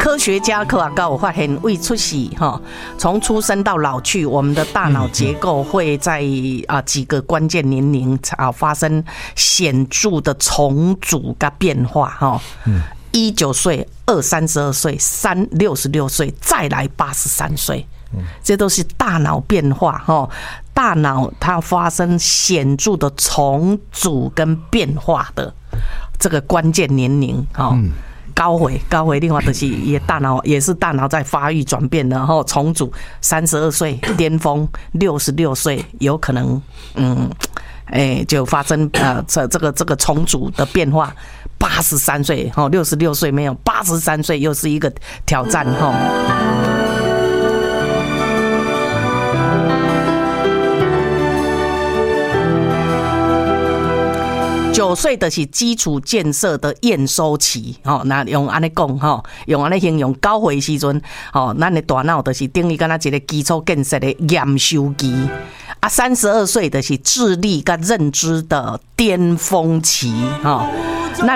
科学家科学家有发现，未出世哈，从出生到老去，我们的大脑结构会在几个关键年龄发生显著的重组跟变化哈。19岁、32岁、66岁，再来83岁，这都是大脑变化哈。大脑它发生显著的重组跟变化的这个关键年龄哈。高回，另外就是也大脑也是大脑在发育转变的哈，重组。32岁巅峰，66岁有可能就发生这个重组的变化。83岁哈，66岁没有，83岁又是一个挑战哈。9岁的是基础建设的验收期，那用安尼讲，用安尼形容9岁时阵，咱的大脑就是等于敢若一个基础建设的验收期。32岁的是智力跟认知的巅峰期，那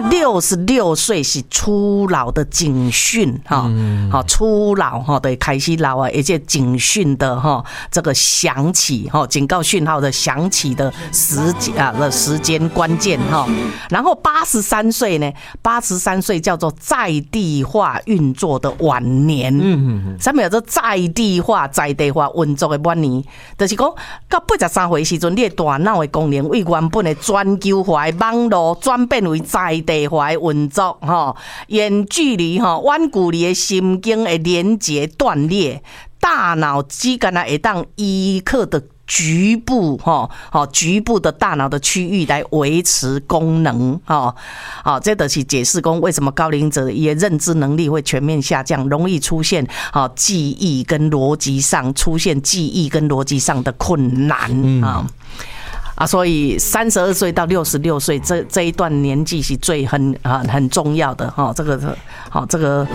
66岁是初老的警讯，初老的开始老啊，而且警讯的这个响起，警告讯号的响起的时间关键，然后83岁呢，83岁叫做在地化运作的晚年，什么叫做在地化运作的晚年？就是讲到83岁时阵，你的大脑的功能为原本的全球化的网络转变为在地化的运作，远距离远距离的神经的连接断裂，大脑只敢会当依靠的局部的大脑的区域来维持功能，这就是解释讲为什么高龄者也认知能力会全面下降，容易出现记忆跟逻辑上的困难所以32岁到66岁这一段年纪是最很重要的这个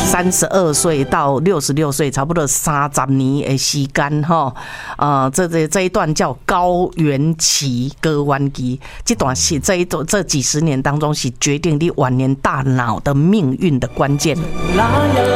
32岁到66岁差不多30年的时间这一段叫高原期，这几十年当中是决定你晚年大脑的命运的关键。